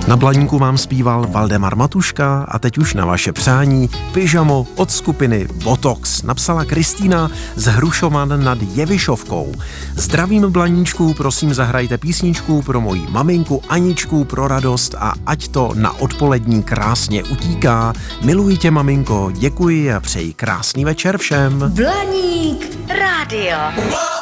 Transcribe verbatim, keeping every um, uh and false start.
Na Blaníku vám zpíval Valdemar Matuška a teď už na vaše přání Pyžamo od skupiny Botox napsala Kristýna z Hrušovan nad Jevišovkou. Zdravím Blaníčku, prosím zahrajte písničku pro moji maminku Aničku pro radost a ať to na odpolední krásně utíká. Miluji tě, maminko, děkuji a přeji krásný večer všem. Blaník rádio.